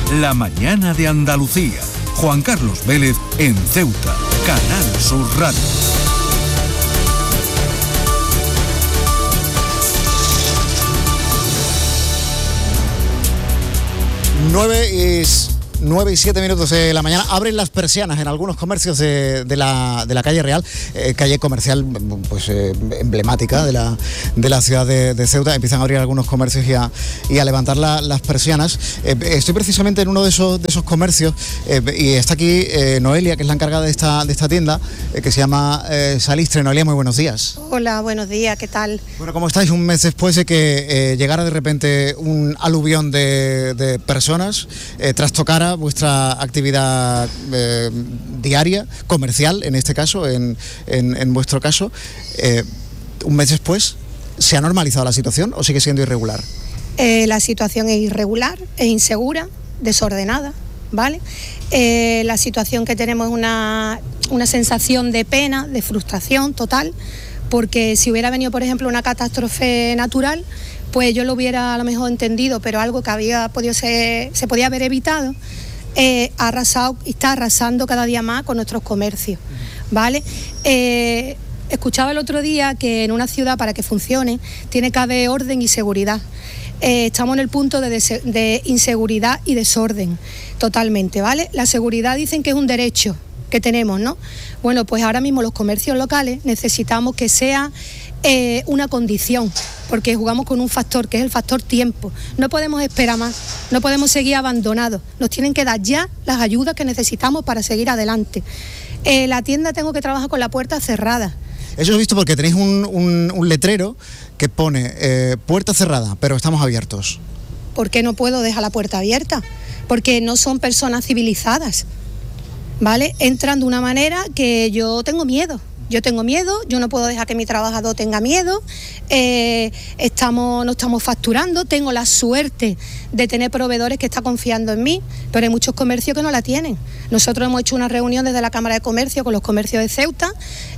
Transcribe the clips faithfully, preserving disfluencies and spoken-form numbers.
La mañana de Andalucía. Juan Carlos Vélez en Ceuta, Canal Sur Radio. Nueve y... nueve y siete minutos de la mañana. Abren las persianas en algunos comercios de, de, la, de la calle Real, eh, calle comercial pues eh, emblemática de la, de la ciudad de, de Ceuta. Empiezan a abrir algunos comercios y a, y a levantar la, las persianas. Eh, estoy precisamente en uno de esos, de esos comercios eh, y está aquí eh, Noelia, que es la encargada de esta, de esta tienda, eh, que se llama eh, Salistre. Noelia, muy buenos días. Hola, buenos días, ¿qué tal? Bueno, ¿cómo estáis un mes después de que eh, llegara de repente un aluvión de, de personas, eh, trastocara vuestra actividad eh, diaria, comercial en este caso, en, en, en vuestro caso? Eh, un mes después, ¿se ha normalizado la situación o sigue siendo irregular? Eh, la situación es irregular, es insegura, desordenada, ¿vale? Eh, la situación que tenemos es una, una sensación de pena, de frustración total, porque si hubiera venido, por ejemplo, una catástrofe natural, pues yo lo hubiera a lo mejor entendido, pero algo que había podido ser, se podía haber evitado, eh, ha arrasado y está arrasando cada día más con nuestros comercios, ¿vale? Eh, escuchaba el otro día que en una ciudad, para que funcione, tiene que haber orden y seguridad. Eh, estamos en el punto de, de, de inseguridad y desorden, totalmente, ¿vale? La seguridad dicen que es un derecho que tenemos, ¿no? Bueno, pues ahora mismo los comercios locales necesitamos que sea eh, una condición, porque jugamos con un factor que es el factor tiempo. No podemos esperar más, no podemos seguir abandonados, nos tienen que dar ya las ayudas que necesitamos para seguir adelante. Eh, la tienda tengo que trabajar con la puerta cerrada. Eso he visto porque tenéis un, un, un letrero que pone eh, puerta cerrada, pero estamos abiertos. ¿Por qué no puedo dejar la puerta abierta? Porque no son personas civilizadas, ¿vale? Entran de una manera que yo tengo miedo. Yo tengo miedo, yo no puedo dejar que mi trabajador tenga miedo, eh, estamos, no estamos facturando, tengo la suerte de tener proveedores que están confiando en mí, pero hay muchos comercios que no la tienen. Nosotros hemos hecho una reunión desde la Cámara de Comercio con los comercios de Ceuta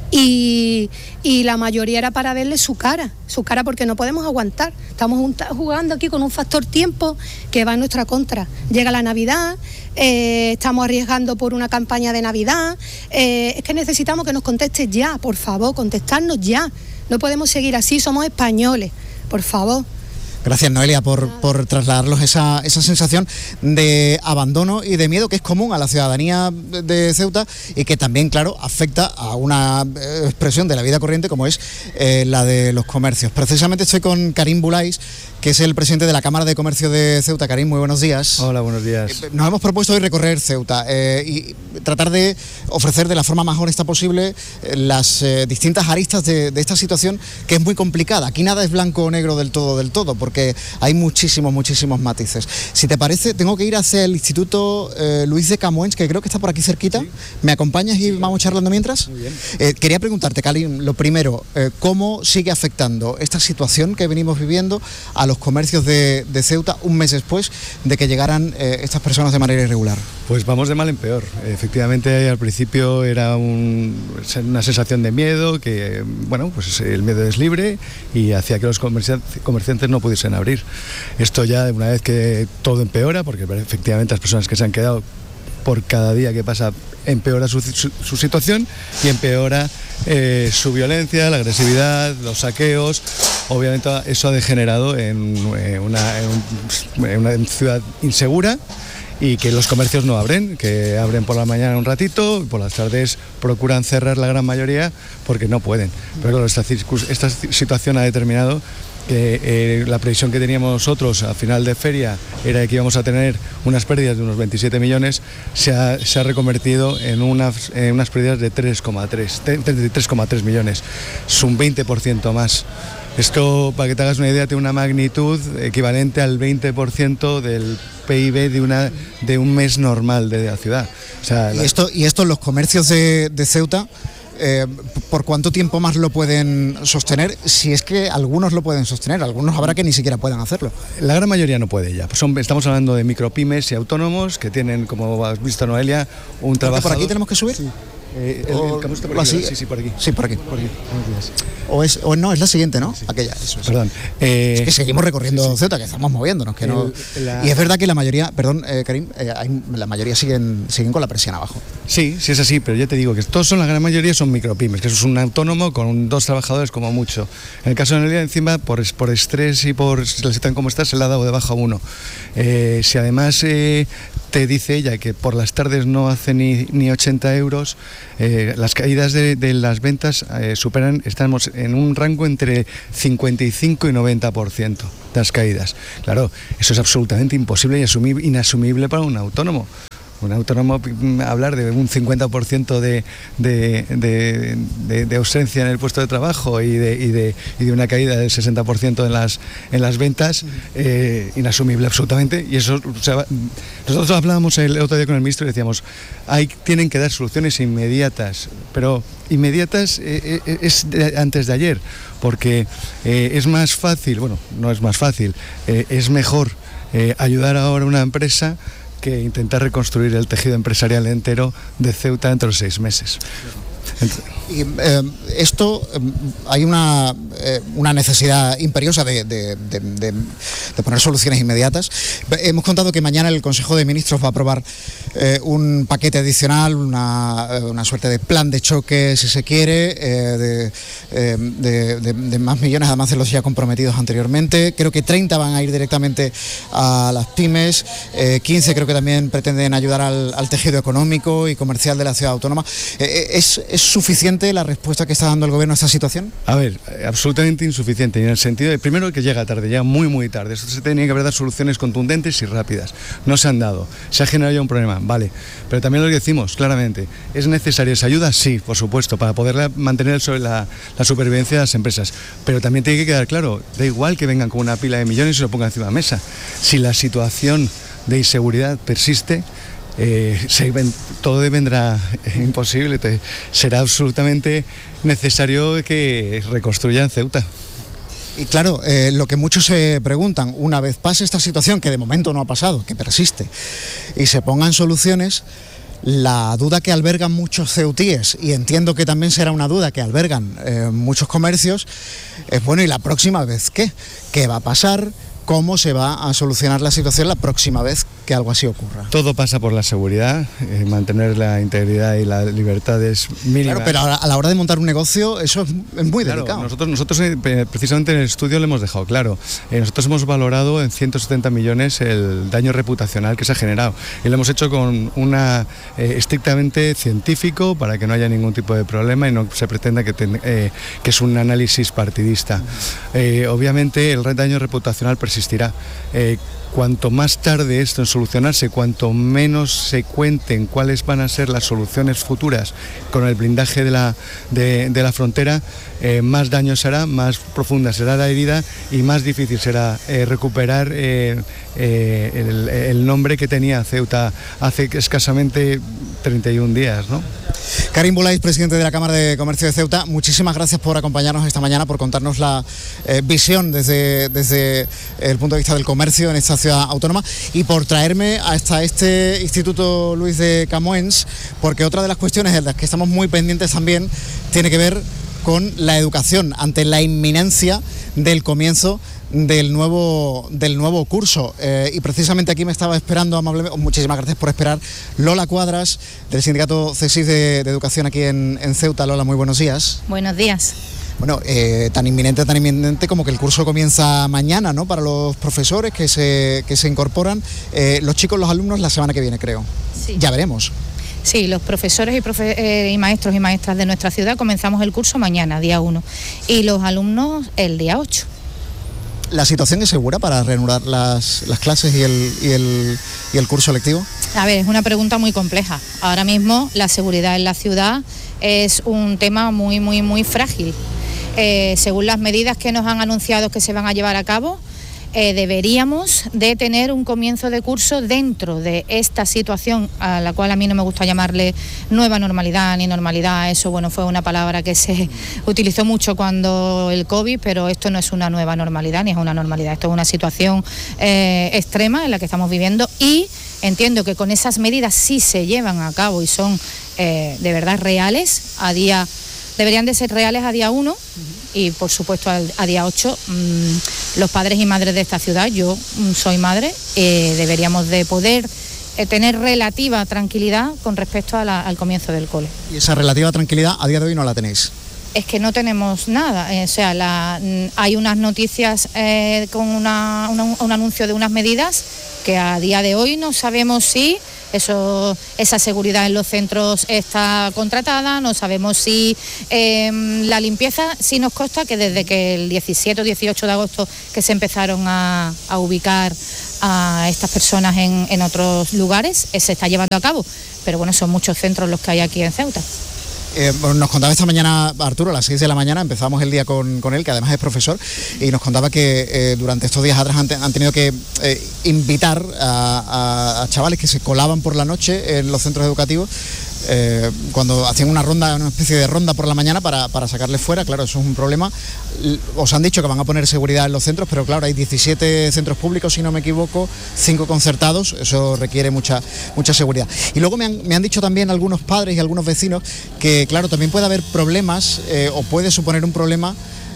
y, y la mayoría era para verle su cara, su cara porque no podemos aguantar. Estamos jugando aquí con un factor tiempo que va en nuestra contra. Llega la Navidad, eh, estamos arriesgando por una campaña de Navidad, eh, es que necesitamos que nos conteste ya, por favor, contestarnos ya. No podemos seguir así, somos españoles, por favor. Gracias, Noelia, por, por trasladarnos esa, esa sensación de abandono y de miedo que es común a la ciudadanía de Ceuta y que también, claro, afecta a una expresión de la vida corriente como es eh, la de los comercios. Precisamente estoy con Karim Bulais, que es el presidente de la Cámara de Comercio de Ceuta. Karim, muy buenos días. Hola, buenos días. Nos hemos propuesto hoy recorrer Ceuta eh, y tratar de ofrecer de la forma más honesta posible eh, las eh, distintas aristas de, de esta situación, que es muy complicada. Aquí nada es blanco o negro del todo, del todo, porque hay muchísimos, muchísimos matices. Si te parece, tengo que ir hacia el Instituto eh, Luis de Camoens, que creo que está por aquí cerquita. Sí. ¿Me acompañas y sí, vamos charlando mientras? Muy bien. Eh, quería preguntarte, Karim, lo primero, eh, ¿cómo sigue afectando esta situación que venimos viviendo a los comercios de, de Ceuta un mes después de que llegaran eh, estas personas de manera irregular? Pues vamos de mal en peor. Efectivamente, al principio era un, una sensación de miedo, que bueno, pues el miedo es libre y hacía que los comerciantes no pudiesen abrir. Esto ya, una vez que todo empeora, porque efectivamente las personas que se han quedado, por cada día que pasa empeora su, su, su situación y empeora eh, su violencia, la agresividad, los saqueos. Obviamente eso ha degenerado en, en, una, en, un, en una ciudad insegura, y que los comercios no abren, que abren por la mañana un ratito y por las tardes procuran cerrar la gran mayoría porque no pueden. Pero esta, esta situación ha determinado que eh, la previsión que teníamos nosotros a final de feria era que íbamos a tener unas pérdidas de unos veintisiete millones, se ha, se ha reconvertido en unas, en unas pérdidas de tres coma tres millones, es un veinte por ciento más. Esto, para que te hagas una idea, tiene una magnitud equivalente al veinte por ciento del P I B de, una, de un mes normal de la ciudad. O sea, ¿Y, la... esto, ¿Y esto los comercios de, de Ceuta, eh, por cuánto tiempo más lo pueden sostener? Si es que algunos lo pueden sostener, algunos habrá que ni siquiera puedan hacerlo. La gran mayoría no puede ya. Son, estamos hablando de micropymes y autónomos que tienen, como has visto, Noelia, un trabajador... ¿Por aquí tenemos que subir? Sí. Eh, el, o, el Camus está por o aquí, así. sí, sí, por aquí. Sí, por aquí. Por aquí. Buenos días. O, es, o no, es la siguiente, ¿no? Sí. Aquella, eso es. Perdón. Eh, es que seguimos recorriendo sí, sí. Ceuta, que estamos moviéndonos. Que el, no... la... Y es verdad que la mayoría, perdón, eh, Karim, eh, hay, la mayoría siguen, siguen con la presión abajo. Sí, sí es así, pero ya te digo que todos son, la gran mayoría son micropymes, que eso es un autónomo con dos trabajadores como mucho. En el caso de Noelia, encima, por, por estrés y por la situación como está, se le ha dado de baja a uno. Eh, si además eh, te dice ella que por las tardes no hace ni, ni ochenta euros, eh, las caídas de, de las ventas eh, superan, estamos en un rango entre cincuenta y cinco y noventa por ciento de las caídas. Claro, eso es absolutamente imposible y asumir, inasumible para un autónomo. Un autónomo, hablar de un cincuenta por ciento de, de, de, de, de ausencia en el puesto de trabajo y de, y de, y de una caída del sesenta por ciento en las, en las ventas, eh, inasumible absolutamente. Y eso, o sea, nosotros hablábamos el otro día con el ministro y decíamos, hay, tienen que dar soluciones inmediatas, pero inmediatas eh, eh, es de, antes de ayer, porque eh, es más fácil, bueno, no es más fácil, eh, es mejor eh, ayudar ahora a una empresa que intentar reconstruir el tejido empresarial entero de Ceuta dentro de seis meses. Y, eh, esto, eh, hay una, eh, una necesidad imperiosa de, de, de, de, de poner soluciones inmediatas. Hemos contado que mañana el Consejo de Ministros va a aprobar eh, un paquete adicional, una, una suerte de plan de choque, si se quiere, eh, de, eh, de, de, de más millones, además de los ya comprometidos anteriormente. Creo que treinta van a ir directamente a las pymes, eh, quince creo que también pretenden ayudar al, al tejido económico y comercial de la ciudad autónoma. Eh, ¿es, ¿Es suficiente la respuesta que está dando el gobierno a esta situación? A ver, absolutamente insuficiente, y en el sentido de, primero, que llega tarde, ya muy muy tarde. Esto se tenía que haber dado soluciones contundentes y rápidas. No se han dado, se ha generado ya un problema, vale, pero también lo decimos claramente, ¿es necesaria esa ayuda? Sí, por supuesto, para poder mantener sobre la, la supervivencia de las empresas, pero también tiene que quedar claro, da igual que vengan con una pila de millones y se lo pongan encima de la mesa. Si la situación de inseguridad persiste, Eh, se, todo vendrá imposible, te, será absolutamente necesario que reconstruyan Ceuta. Y claro, eh, lo que muchos se preguntan, una vez pase esta situación, que de momento no ha pasado, que persiste, y se pongan soluciones, la duda que albergan muchos ceutíes, y entiendo que también será una duda que albergan eh, muchos comercios, es bueno, ¿y la próxima vez qué? ¿Qué va a pasar? ¿Cómo se va a solucionar la situación la próxima vez que algo así ocurra? Todo pasa por la seguridad, eh, mantener la integridad y las libertades mínimas. Claro, pero a la hora de montar un negocio eso es, es muy claro, delicado. Nosotros, nosotros eh, precisamente en el estudio le hemos dejado claro. Eh, nosotros hemos valorado en ciento setenta millones el daño reputacional que se ha generado. Y lo hemos hecho con una eh, estrictamente científico para que no haya ningún tipo de problema y no se pretenda que, ten, eh, que es un análisis partidista. Eh, obviamente el daño reputacional persiste. Existirá. Eh, cuanto más tarde esto en solucionarse, cuanto menos se cuenten cuáles van a ser las soluciones futuras con el blindaje de la, de, de la frontera, eh, más daño será, más profunda será la herida y más difícil será eh, recuperar eh, eh, el, el nombre que tenía Ceuta hace escasamente treinta y un días, ¿no? Karim Boulaiz, presidente de la Cámara de Comercio de Ceuta, muchísimas gracias por acompañarnos esta mañana, por contarnos la eh, visión desde, desde el punto de vista del comercio en esta ciudad autónoma y por traerme hasta este Instituto Luis de Camoens, porque otra de las cuestiones de las que estamos muy pendientes también tiene que ver con la educación ante la inminencia del comienzo del nuevo del nuevo curso eh, y precisamente aquí me estaba esperando amablemente, muchísimas gracias por esperar, Lola Cuadras del sindicato CESIF de, de Educación aquí en, en Ceuta. Lola, muy buenos días. Buenos días. Bueno, eh, tan inminente, tan inminente como que el curso comienza mañana, ¿no? Para los profesores que se, que se incorporan, eh, los chicos, los alumnos la semana que viene, creo. Sí. Ya veremos. Sí, los profesores y, profe eh, y maestros y maestras de nuestra ciudad comenzamos el curso mañana, día uno, y los alumnos el día ocho. ¿La situación es segura para reanudar las, las clases y el, y, el, y el curso lectivo? A ver, es una pregunta muy compleja. Ahora mismo la seguridad en la ciudad es un tema muy, muy, muy frágil. Eh, según las medidas que nos han anunciado que se van a llevar a cabo, Eh, deberíamos de tener un comienzo de curso dentro de esta situación a la cual a mí no me gusta llamarle nueva normalidad ni normalidad. Eso, bueno, fue una palabra que se utilizó mucho cuando el COVID, pero esto no es una nueva normalidad ni es una normalidad, esto es una situación eh, extrema en la que estamos viviendo y entiendo que con esas medidas, si se llevan a cabo y son eh, de verdad reales a día, deberían de ser reales a día uno y por supuesto a, a día ocho. Mmm, los padres y madres de esta ciudad, yo mmm, soy madre, eh, deberíamos de poder eh, tener relativa tranquilidad con respecto a la, al comienzo del cole. Y esa relativa tranquilidad a día de hoy no la tenéis. Es que no tenemos nada, eh, o sea, la, hay unas noticias eh, con una, una, un anuncio de unas medidas que a día de hoy no sabemos si eso, esa seguridad en los centros está contratada, no sabemos si eh, la limpieza, sí nos consta que desde que el diecisiete o dieciocho de agosto que se empezaron a, a ubicar a estas personas en, en otros lugares, eh, se está llevando a cabo, pero bueno, son muchos centros los que hay aquí en Ceuta. Eh, nos contaba esta mañana Arturo, a las seis de la mañana, empezamos el día con, con él, que además es profesor, y nos contaba que eh, durante estos días atrás han, han tenido que eh, invitar a, a, a chavales que se colaban por la noche en los centros educativos, eh, cuando hacían una ronda, una especie de ronda por la mañana para, para sacarles fuera. Claro, eso es un problema. Os han dicho que van a poner seguridad en los centros, pero claro, hay diecisiete centros públicos, si no me equivoco, cinco concertados, eso requiere mucha, mucha seguridad. Y luego me han, me han dicho también algunos padres y algunos vecinos que, claro, también puede haber problemas eh, o puede suponer un problema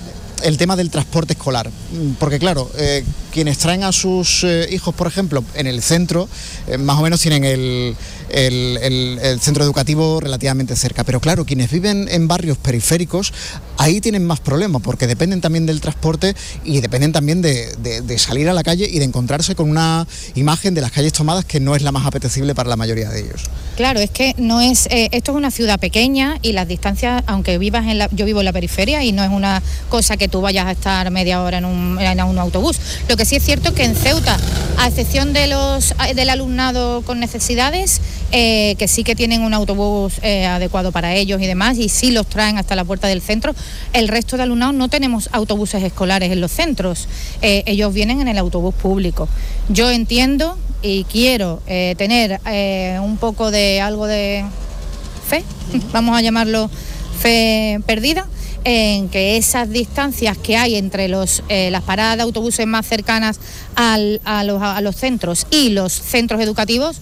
el tema del transporte escolar, porque claro, eh, quienes traen a sus eh, hijos, por ejemplo, en el centro, eh, más o menos tienen el, el, el, el centro educativo relativamente cerca, pero claro, quienes viven en barrios periféricos, ahí tienen más problemas, porque dependen también del transporte y dependen también de, de, de salir a la calle y de encontrarse con una imagen de las calles tomadas que no es la más apetecible para la mayoría de ellos. Claro, es que no es, eh, esto es una ciudad pequeña y las distancias, aunque vivas en la, yo vivo en la periferia y no es una cosa que tú vayas a estar media hora en un, en un autobús. Lo que sí es cierto es que en Ceuta, a excepción de los del alumnado con necesidades, eh, que sí que tienen un autobús eh, adecuado para ellos y demás, y sí los traen hasta la puerta del centro, el resto de alumnados no tenemos autobuses escolares en los centros, eh, ellos vienen en el autobús público. Yo entiendo y quiero eh, tener eh, un poco de algo de fe, vamos a llamarlo fe perdida, en que esas distancias que hay entre los, eh, las paradas de autobuses más cercanas al, a, los, a los centros y los centros educativos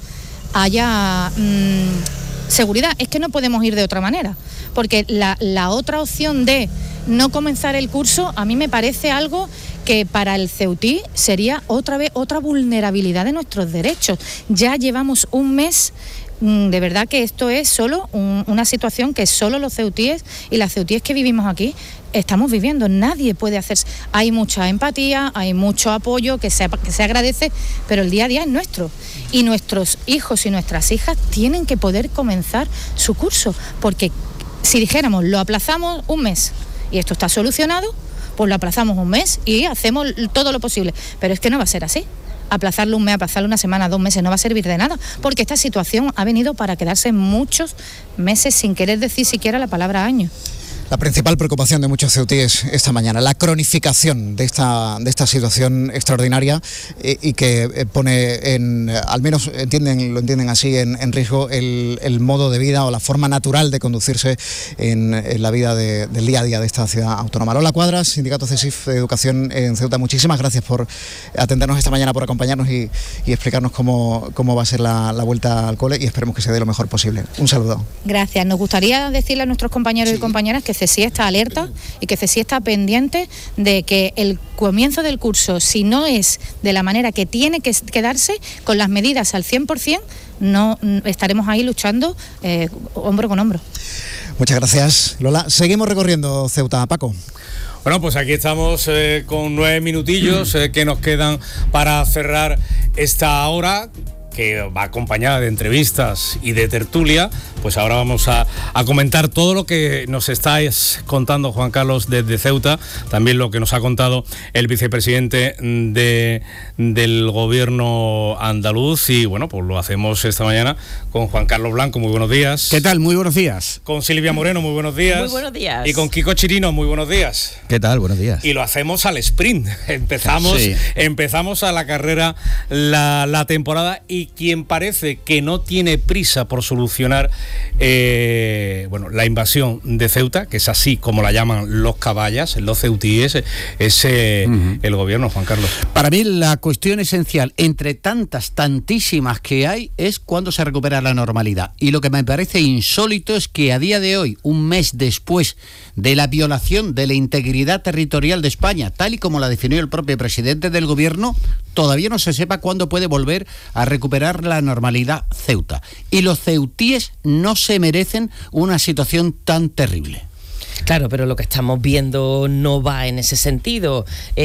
haya mmm, seguridad. Es que no podemos ir de otra manera, porque la, la otra opción de no comenzar el curso a mí me parece algo que para el ceutí sería otra vez otra vulnerabilidad de nuestros derechos. Ya llevamos un mes. De verdad que esto es solo un, una situación que solo los ceutíes y las ceutíes que vivimos aquí estamos viviendo. Nadie puede hacer. Hay mucha empatía, hay mucho apoyo que se, que se agradece, pero el día a día es nuestro. Y nuestros hijos y nuestras hijas tienen que poder comenzar su curso, porque si dijéramos lo aplazamos un mes y esto está solucionado, pues lo aplazamos un mes y hacemos todo lo posible. Pero es que no va a ser así. Aplazarlo un mes, aplazarlo una semana, dos meses, no va a servir de nada, porque esta situación ha venido para quedarse muchos meses sin querer decir siquiera la palabra año. La principal preocupación de muchos ceutíes esta mañana, la cronificación de esta, de esta situación extraordinaria eh, y que eh, pone en, al menos entienden, lo entienden así, en, en riesgo el, el modo de vida o la forma natural de conducirse en, en la vida de, del día a día de esta ciudad autónoma. Lola Cuadras, Sindicato CESIF de Educación en Ceuta, muchísimas gracias por atendernos esta mañana, por acompañarnos y, y explicarnos cómo, cómo va a ser la, la vuelta al cole, y esperemos que se dé lo mejor posible. Un saludo. Gracias. Nos gustaría decirle a nuestros compañeros sí. y compañeras que CESIF está alerta y que CESIF está pendiente de que el comienzo del curso, si no es de la manera que tiene que quedarse, con las medidas al cien por ciento, no estaremos ahí luchando eh, hombro con hombro. Muchas gracias, Lola. Seguimos recorriendo Ceuta. Paco. Bueno, pues aquí estamos eh, con nueve minutillos eh, que nos quedan para cerrar esta hora, que va acompañada de entrevistas y de tertulia. Pues ahora vamos a, a comentar todo lo que nos estáis contando, Juan Carlos, desde Ceuta, también lo que nos ha contado el vicepresidente de, del gobierno andaluz, y bueno, pues lo hacemos esta mañana con Juan Carlos Blanco. Muy buenos días. ¿Qué tal? Muy buenos días. Con Silvia Moreno, muy buenos días. Muy buenos días. Y con Kiko Chirino, muy buenos días. ¿Qué tal? Buenos días. Y lo hacemos al sprint. Empezamos, sí. empezamos a la carrera la, la temporada y hay quien parece que no tiene prisa por solucionar eh, bueno, la invasión de Ceuta, que es así como la llaman los caballas, los ceutíes, es eh, uh-huh. el gobierno, Juan Carlos. Para mí la cuestión esencial, entre tantas, tantísimas que hay, es cuándo se recupera la normalidad. Y lo que me parece insólito es que a día de hoy, un mes después de la violación de la integridad territorial de España, tal y como la definió el propio presidente del gobierno, todavía no se sepa cuándo puede volver a recuperar la normalidad Ceuta. Y los ceutíes no se merecen una situación tan terrible. Claro, pero lo que estamos viendo no va en ese sentido.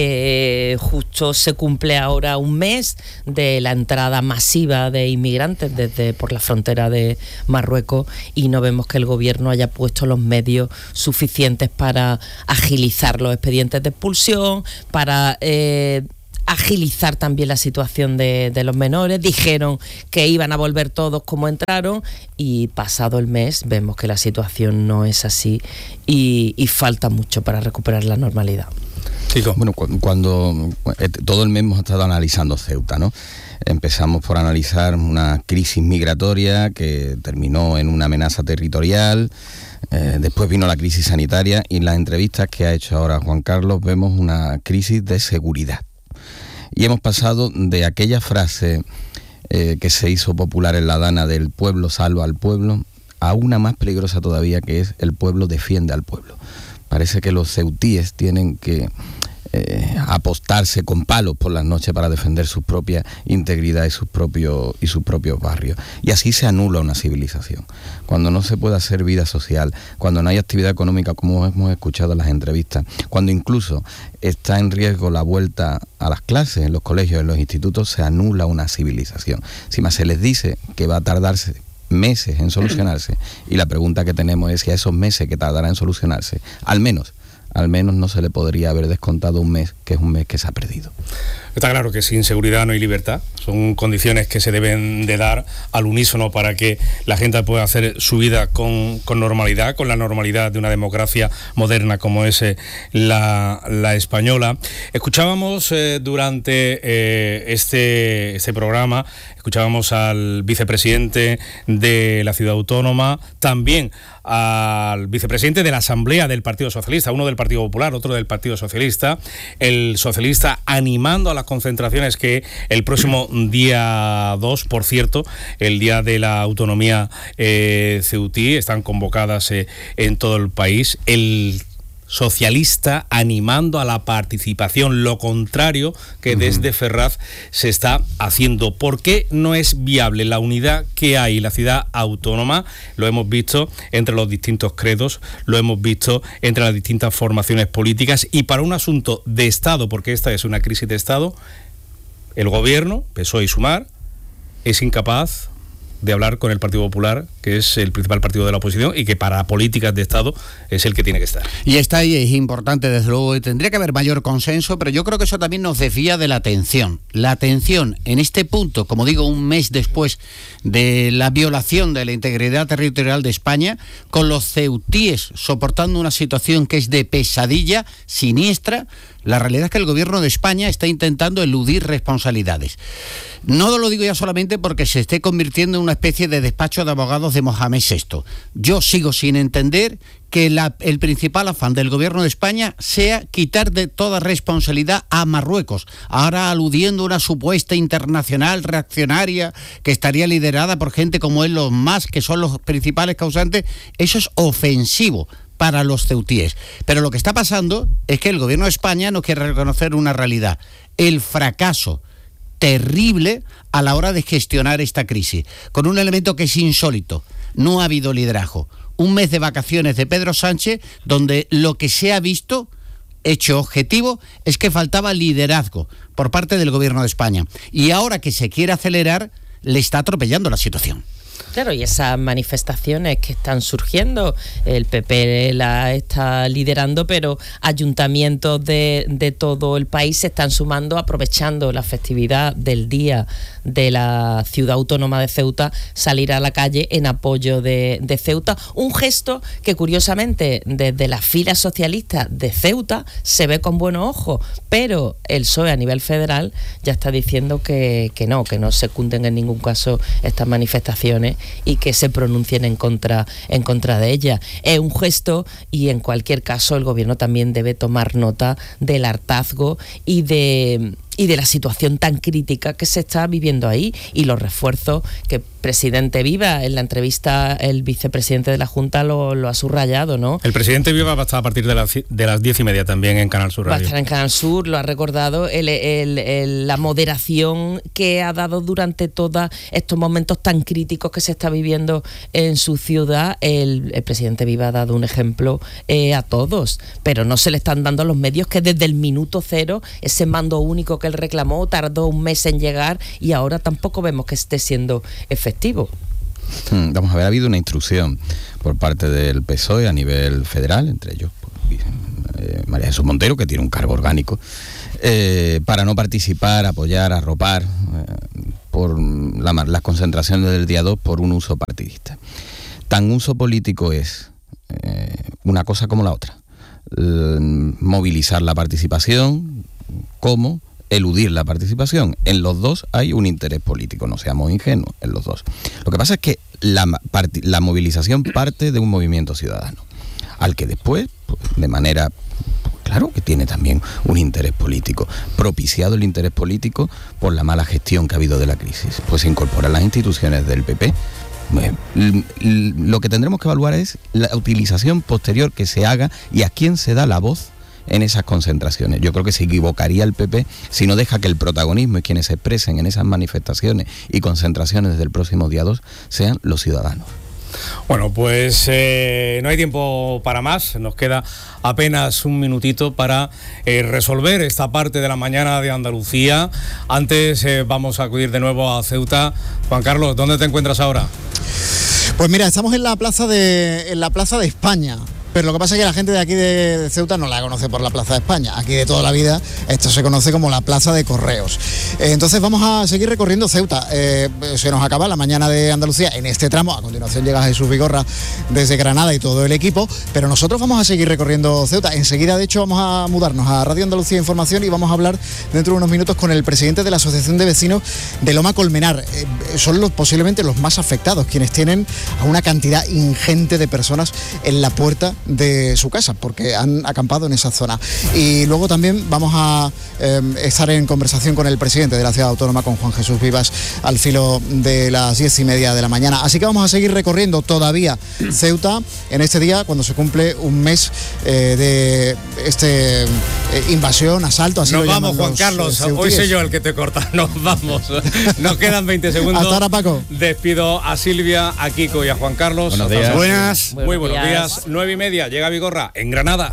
Eh, justo se cumple ahora un mes de la entrada masiva de inmigrantes desde por la frontera de Marruecos y no vemos que el gobierno haya puesto los medios suficientes para agilizar los expedientes de expulsión, para eh, agilizar también la situación de, de los menores. Dijeron que iban a volver todos como entraron y pasado el mes vemos que la situación no es así y, y falta mucho para recuperar la normalidad. Chico. Bueno, cu- cuando eh, todo el mes hemos estado analizando Ceuta, ¿no? Empezamos por analizar una crisis migratoria que terminó en una amenaza territorial. Eh, después vino la crisis sanitaria y en las entrevistas que ha hecho ahora Juan Carlos vemos una crisis de seguridad. Y hemos pasado de aquella frase eh, que se hizo popular en la Dana del pueblo salva al pueblo a una más peligrosa todavía, que es el pueblo defiende al pueblo. Parece que los ceutíes tienen que eh, apostarse con palos por las noches para defender su propia integridad y sus propios y sus propios barrios. Y así se anula una civilización. Cuando no se puede hacer vida social, cuando no hay actividad económica, como hemos escuchado en las entrevistas, cuando incluso está en riesgo la vuelta a las clases en los colegios, en los institutos, se anula una civilización. Encima se les dice que va a tardarse meses en solucionarse y la pregunta que tenemos es si a esos meses que tardará en solucionarse, al menos al menos no se le podría haber descontado un mes, que es un mes que se ha perdido. Está claro que sin seguridad no hay libertad. Son condiciones que se deben de dar al unísono para que la gente pueda hacer su vida con, con normalidad, con la normalidad de una democracia moderna como es eh, la, la española. Escuchábamos eh, durante eh, este, este programa, escuchábamos al vicepresidente de la Ciudad Autónoma, también al vicepresidente de la Asamblea del Partido Socialista, uno del Partido Popular, otro del Partido Socialista, el socialista animando a las concentraciones que el próximo día dos, por cierto, el día de la autonomía eh, ceutí, están convocadas eh, en todo el país. El socialista animando a la participación, lo contrario que uh-huh. desde Ferraz se está haciendo. ¿Por qué no es viable la unidad que hay en la ciudad autónoma? Lo hemos visto entre los distintos credos, lo hemos visto entre las distintas formaciones políticas y para un asunto de Estado, porque esta es una crisis de Estado, el gobierno, P S O E y Sumar, es incapaz de hablar con el Partido Popular, que es el principal partido de la oposición y que para políticas de Estado es el que tiene que estar. Y está ahí, es importante, desde luego, y tendría que haber mayor consenso, pero yo creo que eso también nos desvía de la atención. La atención en este punto, como digo, un mes después de la violación de la integridad territorial de España, con los ceutíes soportando una situación que es de pesadilla, siniestra. La realidad es que el gobierno de España está intentando eludir responsabilidades. No lo digo ya solamente porque se esté convirtiendo en una especie de despacho de abogados de Mohamed sexto. Yo sigo sin entender que la, el principal afán del gobierno de España sea quitar de toda responsabilidad a Marruecos, ahora aludiendo a una supuesta internacional reaccionaria que estaría liderada por gente como él, los más, que son los principales causantes. Eso es ofensivo para los ceutíes. Pero lo que está pasando es que el gobierno de España no quiere reconocer una realidad: el fracaso terrible a la hora de gestionar esta crisis, con un elemento que es insólito: no ha habido liderazgo. Un mes de vacaciones de Pedro Sánchez donde lo que se ha visto, hecho objetivo, es que faltaba liderazgo por parte del gobierno de España, y ahora que se quiere acelerar le está atropellando la situación. Claro, y esas manifestaciones que están surgiendo, el P P la está liderando, pero ayuntamientos de, de todo el país se están sumando, aprovechando la festividad del Día de la Ciudad Autónoma de Ceuta, salir a la calle en apoyo de, de Ceuta. Un gesto que, curiosamente, desde las filas socialistas de Ceuta se ve con buenos ojos, pero el P S O E a nivel federal ya está diciendo que, que no, que no secunden en ningún caso estas manifestaciones y que se pronuncien en contra, en contra de ellas. Es un gesto y en cualquier caso el gobierno también debe tomar nota del hartazgo y de... y de la situación tan crítica que se está viviendo ahí y los refuerzos que presidente Viva, en la entrevista el vicepresidente de la Junta lo, lo ha subrayado, ¿no? El presidente Viva va a estar a partir de las, de las diez y media también en Canal Sur Radio. Va a estar en Canal Sur, lo ha recordado, el, el, el, la moderación que ha dado durante todos estos momentos tan críticos que se está viviendo en su ciudad. El, el presidente Viva ha dado un ejemplo eh, a todos, pero no se le están dando a los medios que desde el minuto cero, ese mando único que él reclamó, tardó un mes en llegar y ahora tampoco vemos que esté siendo efectivo. Hmm, vamos a ver, ha habido una instrucción por parte del P S O E a nivel federal, entre ellos pues, eh, María Jesús Montero, que tiene un cargo orgánico, eh, para no participar, apoyar, arropar eh, por la, las concentraciones del día dos por un uso partidista. Tan uso político es eh, una cosa como la otra. Eh, movilizar la participación como eludir la participación. En los dos hay un interés político, no seamos ingenuos, en los dos. Lo que pasa es que la, la movilización parte de un movimiento ciudadano, al que después, pues, de manera, claro que tiene también un interés político, propiciado el interés político por la mala gestión que ha habido de la crisis, pues se incorporan las instituciones del P P. Lo que tendremos que evaluar es la utilización posterior que se haga y a quién se da la voz en esas concentraciones. Yo creo que se equivocaría el P P si no deja que el protagonismo y quienes se expresen en esas manifestaciones y concentraciones desde el próximo día dos sean los ciudadanos. Bueno, pues eh, no hay tiempo para más, nos queda apenas un minutito para eh, resolver esta parte de la mañana de Andalucía. Antes eh, vamos a acudir de nuevo a Ceuta. Juan Carlos, ¿dónde te encuentras ahora? Pues mira, estamos en la plaza de, en la plaza de España. Pero lo que pasa es que la gente de aquí de Ceuta no la conoce por la Plaza de España. Aquí de toda la vida esto se conoce como la Plaza de Correos. Eh, entonces vamos a seguir recorriendo Ceuta. Eh, se nos acaba la mañana de Andalucía en este tramo. A continuación llega Jesús Vigorra desde Granada y todo el equipo. Pero nosotros vamos a seguir recorriendo Ceuta. Enseguida, de hecho, vamos a mudarnos a Radio Andalucía Información y vamos a hablar dentro de unos minutos con el presidente de la Asociación de Vecinos de Loma Colmenar. Eh, son los, posiblemente los más afectados, quienes tienen a una cantidad ingente de personas en la puerta de su casa, porque han acampado en esa zona. Y luego también vamos a eh, estar en conversación con el presidente de la Ciudad Autónoma, con Juan Jesús Vivas, al filo de las diez y media de la mañana. Así que vamos a seguir recorriendo todavía Ceuta en este día, cuando se cumple un mes eh, de este eh, invasión, asalto. Así Nos lo vamos, Juan los, Carlos. Eh, Hoy soy yo el que te corta. Nos vamos. Nos quedan veinte segundos. Hasta ahora, Paco. Despido a Silvia, a Kiko y a Juan Carlos. Buenos días. Buenas. Muy Buenos buenos días. días. Nueve y media. Llega Vigorra en Granada.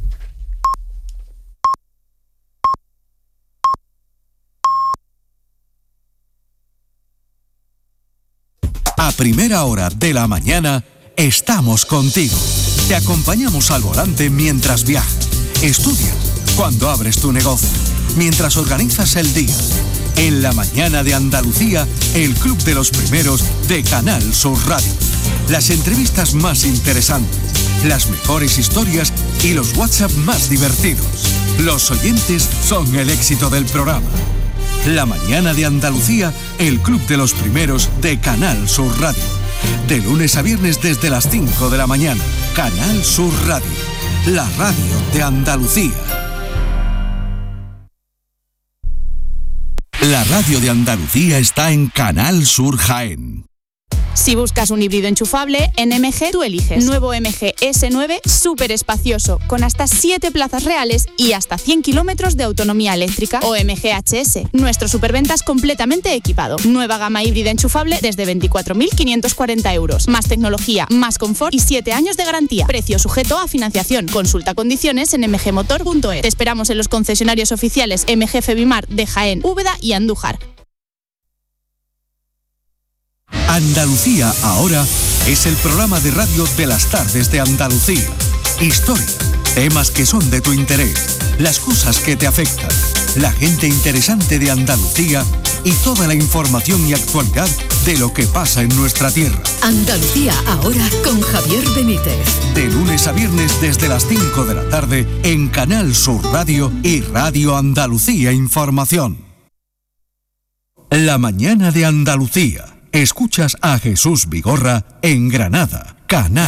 A primera hora de la mañana estamos contigo. Te acompañamos al volante mientras viajas, estudias, cuando abres tu negocio, mientras organizas el día. En la mañana de Andalucía, el Club de los Primeros de Canal Sur Radio. Las entrevistas más interesantes, las mejores historias y los WhatsApp más divertidos. Los oyentes son el éxito del programa. La mañana de Andalucía, el Club de los Primeros de Canal Sur Radio. De lunes a viernes desde las cinco de la mañana. Canal Sur Radio, la radio de Andalucía. La radio de Andalucía está en Canal Sur Jaén. Si buscas un híbrido enchufable, en M G tú eliges. Nuevo M G S nueve, súper espacioso, con hasta siete plazas reales y hasta cien kilómetros de autonomía eléctrica. O M G H S, nuestro superventas completamente equipado. Nueva gama híbrida enchufable desde veinticuatro mil quinientos cuarenta euros. Más tecnología, más confort y siete años de garantía. Precio sujeto a financiación. Consulta condiciones en m g motor punto es. Te esperamos en los concesionarios oficiales M G Febimar de Jaén, Úbeda y Andújar. Andalucía Ahora es el programa de radio de las tardes de Andalucía. Historia, temas que son de tu interés, las cosas que te afectan, la gente interesante de Andalucía y toda la información y actualidad de lo que pasa en nuestra tierra. Andalucía Ahora con Javier Benítez. De lunes a viernes desde las cinco de la tarde en Canal Sur Radio y Radio Andalucía Información. La mañana de Andalucía. Escuchas a Jesús Vigorra en Granada, Canal